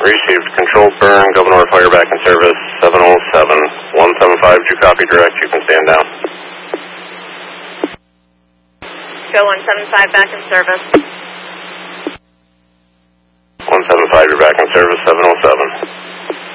Received. Controlled burn, Governor Fire back in service, 707. 175, did you copy direct? You can stand down. Go 175 back in service. 175, you're back in service,